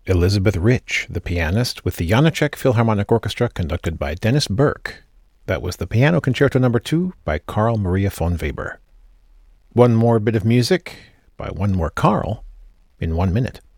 Elizabeth Rich, the pianist, with the Janáček Philharmonic Orchestra conducted by Dennis Burke. That was the Piano Concerto No. 2 by Carl Maria von Weber. One more bit of music by one more Carl in 1 minute.